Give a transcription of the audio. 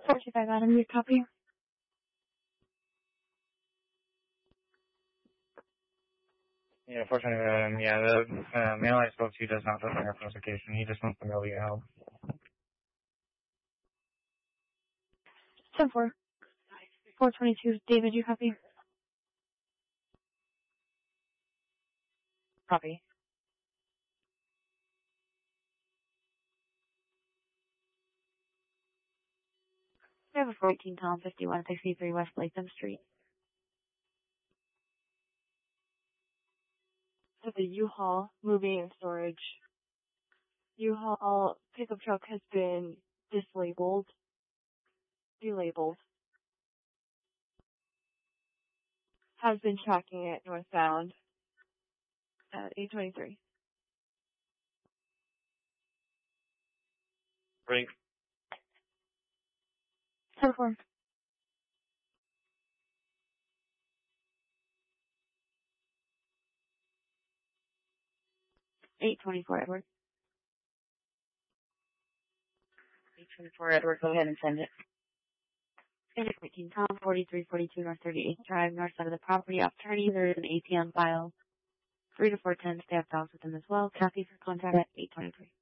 425 Adam, you copy? Yeah, fortunately, the male I spoke to does not prepare for investigation. He just wants to know your help. 10-4. 422, David, you copy? Copy. I have a 418 Tom 5163 West Latham Street. So the U-Haul moving and storage. U-Haul pickup truck has been delabeled. Has been tracking it northbound at 823. Break. 10-4. Edward. 824, Edward, go ahead and send it. 18 Tom 4342 North 38th Drive, north side of the property. Off turning, there is an ATM file. 3 to 410 staff dogs with them as well. Copy for contact at 823.